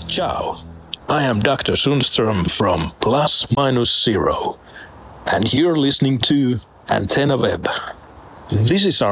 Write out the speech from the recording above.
Ciao, I am Dr. Sundström from Plus Minus Zero, and you're listening to Antenna Web. This is our